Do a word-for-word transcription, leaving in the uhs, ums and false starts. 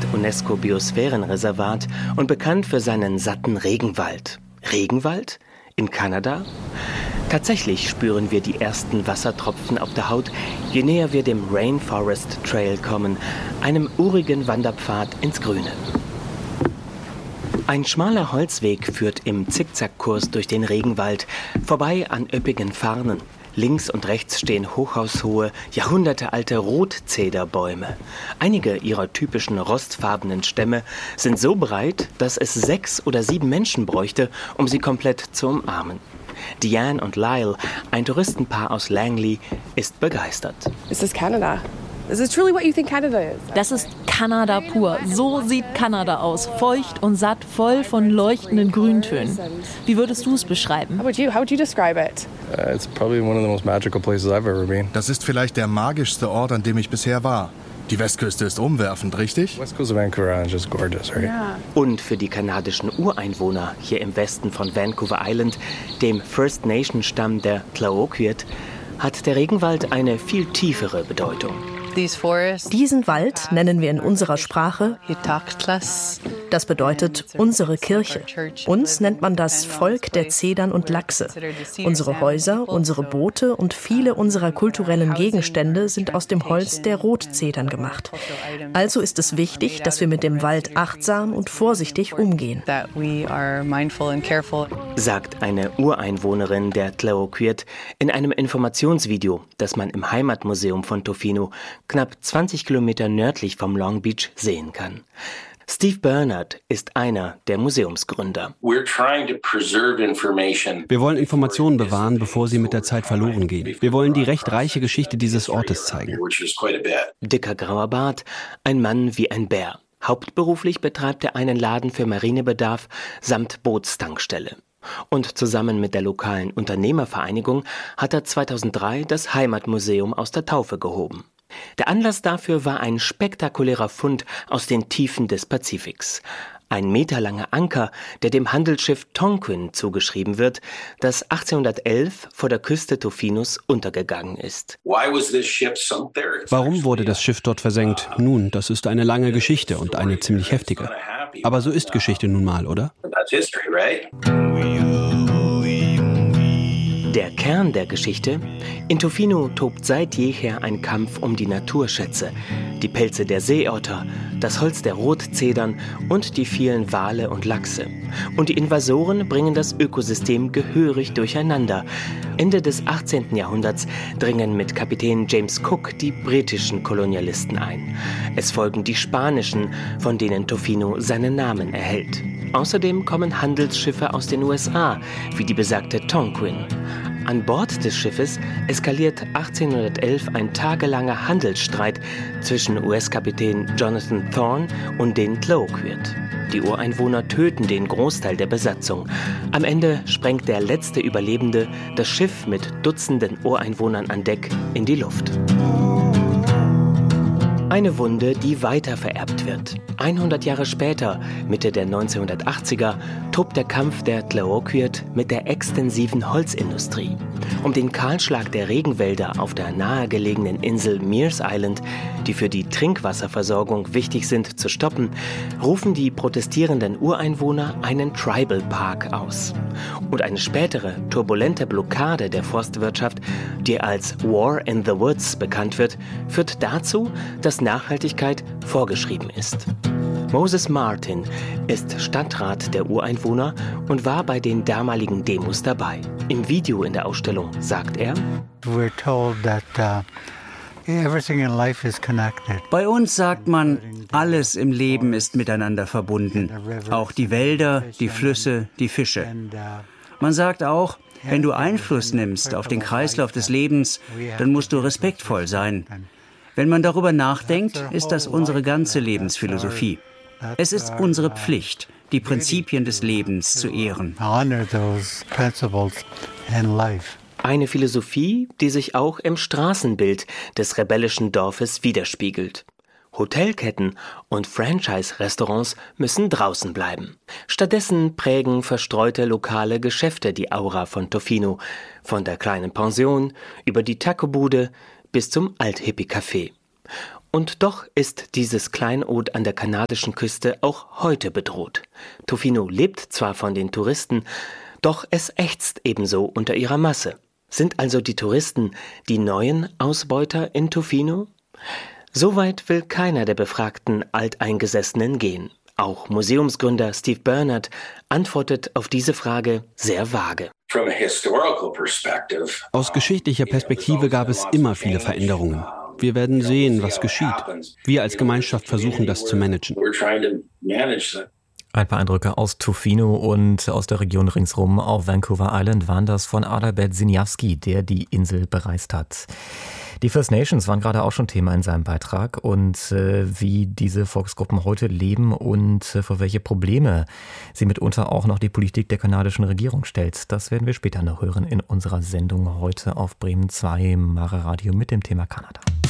UNESCO-Biosphärenreservat und bekannt für seinen satten Regenwald. Regenwald? In Kanada? Tatsächlich spüren wir die ersten Wassertropfen auf der Haut, je näher wir dem Rainforest Trail kommen, einem urigen Wanderpfad ins Grüne. Ein schmaler Holzweg führt im Zickzackkurs durch den Regenwald, vorbei an üppigen Farnen. Links und rechts stehen hochhaushohe, jahrhundertealte Rotzederbäume. Einige ihrer typischen rostfarbenen Stämme sind so breit, dass es sechs oder sieben Menschen bräuchte, um sie komplett zu umarmen. Diane und Lyle, ein Touristenpaar aus Langley, ist begeistert. This is Canada. Is this truly what you think Canada is? Das ist Kanada pur. So sieht Kanada aus. Feucht und satt, voll von leuchtenden Grüntönen. Wie würdest du es beschreiben? How would you, how would you describe it? Uh, it's probably one of the most magical places I've ever been. Das ist vielleicht der magischste Ort, an dem ich bisher war. Die Westküste ist umwerfend, richtig? West Coast of Vancouver Island is just gorgeous, right? Yeah. Und für die kanadischen Ureinwohner hier im Westen von Vancouver Island, dem First Nation Stamm der Tlaoquiet, hat der Regenwald eine viel tiefere Bedeutung. Diesen Wald nennen wir in unserer Sprache, das bedeutet unsere Kirche. Uns nennt man das Volk der Zedern und Lachse. Unsere Häuser, unsere Boote und viele unserer kulturellen Gegenstände sind aus dem Holz der Rotzedern gemacht. Also ist es wichtig, dass wir mit dem Wald achtsam und vorsichtig umgehen. Sagt eine Ureinwohnerin der Tlaoquiet in einem Informationsvideo, das man im Heimatmuseum von Tofino knapp zwanzig Kilometer nördlich vom Long Beach sehen kann. Steve Bernard ist einer der Museumsgründer. Wir wollen Informationen bewahren, bevor sie mit der Zeit verloren gehen. Wir wollen die recht reiche Geschichte dieses Ortes zeigen. Dicker grauer Bart, ein Mann wie ein Bär. Hauptberuflich betreibt er einen Laden für Marinebedarf samt Bootstankstelle. Und zusammen mit der lokalen Unternehmervereinigung hat er zweitausenddrei das Heimatmuseum aus der Taufe gehoben. Der Anlass dafür war ein spektakulärer Fund aus den Tiefen des Pazifiks. Ein meterlanger Anker, der dem Handelsschiff Tonquin zugeschrieben wird, das achtzehnhundertelf vor der Küste Tofinos untergegangen ist. Warum wurde das Schiff dort versenkt? Nun, das ist eine lange Geschichte und eine ziemlich heftige. Aber so ist Geschichte nun mal, oder? Der Kern der Geschichte: In Tofino tobt seit jeher ein Kampf um die Naturschätze. Die Pelze der Seeotter, das Holz der Rotzedern und die vielen Wale und Lachse. Und die Invasoren bringen das Ökosystem gehörig durcheinander. Ende des achtzehnten Jahrhunderts dringen mit Kapitän James Cook die britischen Kolonialisten ein. Es folgen die spanischen, von denen Tofino seinen Namen erhält. Außerdem kommen Handelsschiffe aus den U S A, wie die besagte Tonquin. An Bord des Schiffes eskaliert achtzehnhundertelf ein tagelanger Handelsstreit zwischen U S-Kapitän Jonathan Thorne und den Tlaoquiet. Die Ureinwohner töten den Großteil der Besatzung. Am Ende sprengt der letzte Überlebende das Schiff mit Dutzenden Ureinwohnern an Deck in die Luft. Eine Wunde, die weiter vererbt wird. hundert Jahre später, Mitte der neunzehnhundertachtziger, tobt der Kampf der Tlaoquiet mit der extensiven Holzindustrie. Um den Kahlschlag der Regenwälder auf der nahegelegenen Insel Mears Island, die für die Trinkwasserversorgung wichtig sind, zu stoppen, rufen die protestierenden Ureinwohner einen Tribal Park aus. Und eine spätere, turbulente Blockade der Forstwirtschaft, die als War in the Woods bekannt wird, führt dazu, dass Nachhaltigkeit vorgeschrieben ist. Moses Martin ist Stadtrat der Ureinwohner und war bei den damaligen Demos dabei. Im Video in der Ausstellung sagt er: We're told that uh, everything in life is connected. Bei uns sagt man, alles im Leben ist miteinander verbunden. Auch die Wälder, die Flüsse, die Fische. Man sagt auch, wenn du Einfluss nimmst auf den Kreislauf des Lebens, dann musst du respektvoll sein. Wenn man darüber nachdenkt, ist das unsere ganze Lebensphilosophie. Es ist unsere Pflicht, die Prinzipien des Lebens zu ehren. Eine Philosophie, die sich auch im Straßenbild des rebellischen Dorfes widerspiegelt. Hotelketten und Franchise-Restaurants müssen draußen bleiben. Stattdessen prägen verstreute lokale Geschäfte die Aura von Tofino, von der kleinen Pension über die Taco-Bude bis zum Alt-Hippie-Café. Und doch ist dieses Kleinod an der kanadischen Küste auch heute bedroht. Tofino lebt zwar von den Touristen, doch es ächzt ebenso unter ihrer Masse. Sind also die Touristen die neuen Ausbeuter in Tofino? Soweit will keiner der befragten Alteingesessenen gehen. Auch Museumsgründer Steve Bernard antwortet auf diese Frage sehr vage. Aus geschichtlicher Perspektive gab es immer viele Veränderungen. Wir werden sehen, was geschieht. Wir als Gemeinschaft versuchen, das zu managen. Ein paar Eindrücke aus Tofino und aus der Region ringsrum auf Vancouver Island waren das von Adalbert Siniawski, der die Insel bereist hat. Die First Nations waren gerade auch schon Thema in seinem Beitrag und äh, wie diese Volksgruppen heute leben und äh, vor welche Probleme sie mitunter auch noch die Politik der kanadischen Regierung stellt. Das werden wir später noch hören in unserer Sendung heute auf Bremen zwei Mare Radio mit dem Thema Kanada.